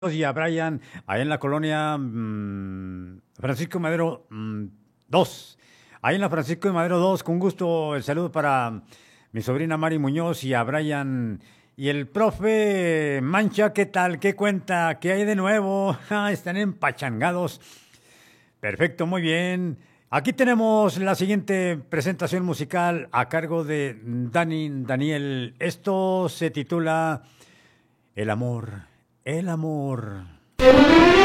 y a Brian, ahí en la colonia Francisco y Madero 2. Ahí en la Francisco y Madero 2, con gusto, el saludo para mi sobrina Mari Muñoz y a Brian. Y el profe Mancha, ¿qué tal? ¿Qué cuenta? ¿Qué hay de nuevo? Están empachangados. Perfecto, muy bien. Aquí tenemos la siguiente presentación musical a cargo de Daniel. Esto se titula El amor, el amor.